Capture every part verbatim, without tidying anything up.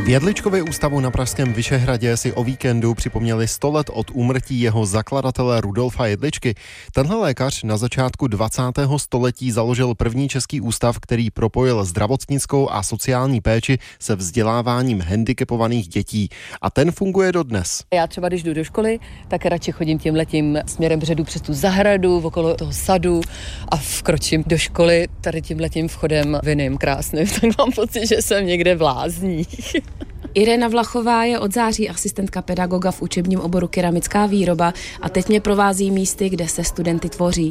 V Jedličkově ústavu na pražském Vyšehradě si o víkendu připomněli sto let od úmrtí jeho zakladatele Rudolfa Jedličky. Tenhle lékař na začátku dvacátého století založil první český ústav, který propojil zdravotnickou a sociální péči se vzděláváním handicapovaných dětí. A ten funguje dodnes. Já třeba, když jdu do školy, tak radši chodím tímhletím směrem předu přes tu zahradu, okolo toho sadu a vkročím do školy tady tímhletím vchodem vinným krásným. Tak mám pocit, že jsem někde v lázních. Irena Vlachová je od září asistentka pedagoga v učebním oboru keramická výroba a teď mě provází místy, kde se studenty tvoří.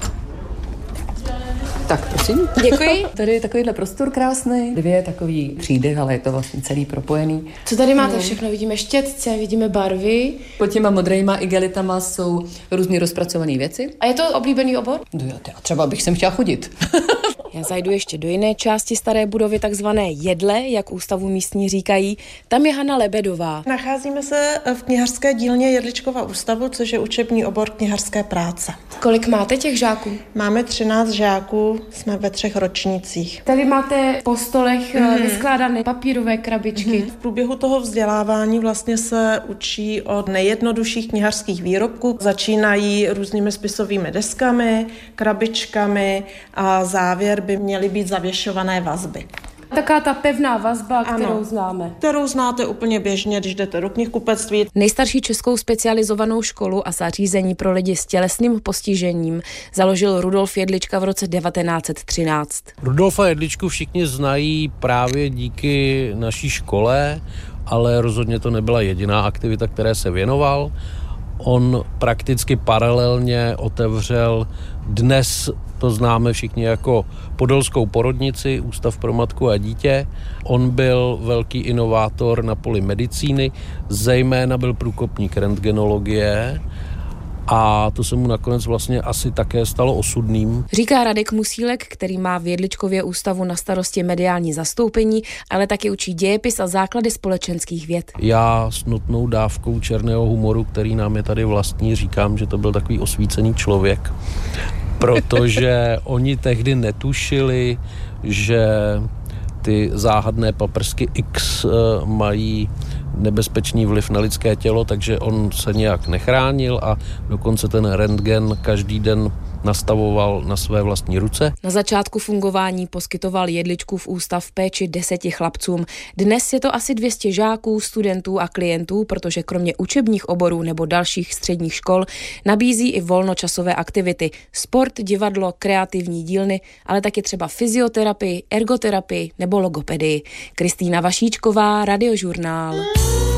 Tak, prosím. Děkuji. Tady je takovýhle prostor krásný, dvě takový třídy, ale je to vlastně celý propojený. Co tady máte no. všechno? Vidíme štětce, vidíme barvy. Pod těma modrejma igelitama jsou různý rozpracované věci. A je to oblíbený obor? No jo, třeba bych sem chtěla chodit. Já zajdu ještě do jiné části staré budovy, takzvané jedle, jak ústavu místní říkají. Tam je Hana Lebedová. Nacházíme se v knihařské dílně Jedličkova ústavu, což je učební obor knihařské práce. Kolik máte těch žáků? Máme třináct žáků, jsme ve třech ročnících. Tady máte po stolech mm-hmm. vyskládané papírové krabičky. Mm-hmm. V průběhu toho vzdělávání vlastně se učí od nejjednodušších knihařských výrobků. Začínají různými spisovými deskami, krabičkami a závěr by měly být zavěšované vazby. Taká ta pevná vazba, kterou ano, známe. Kterou znáte úplně běžně, když jdete do knihkupectví. Nejstarší českou specializovanou školu a zařízení pro lidi s tělesným postižením založil Rudolf Jedlička v roce devatenáct set třináct. Rudolfa Jedličku všichni znají právě díky naší škole, ale rozhodně to nebyla jediná aktivita, které se věnoval. On prakticky paralelně otevřel dnes, to známe všichni jako Podolskou porodnici, Ústav pro matku a dítě. On byl velký inovátor na poli medicíny, zejména byl průkopník rentgenologie a to se mu nakonec vlastně asi také stalo osudným. Říká Radek Musílek, který má v Jedličkově ústavu na starosti mediální zastoupení, ale taky učí dějepis a základy společenských věd. Já s nutnou dávkou černého humoru, který nám je tady vlastní, říkám, že to byl takový osvícený člověk, protože oni tehdy netušili, že ty záhadné paprsky X mají nebezpečný vliv na lidské tělo, takže on se nějak nechránil a dokonce ten rentgen každý den nastavoval na své vlastní ruce. Na začátku fungování poskytoval Jedličkův ústav péči deseti chlapcům. Dnes je to asi dvě stě žáků, studentů a klientů, protože kromě učebních oborů nebo dalších středních škol nabízí i volnočasové aktivity, sport, divadlo, kreativní dílny, ale taky třeba fyzioterapii, ergoterapii nebo logopedii. Kristýna Vašíčková, Radiožurnál.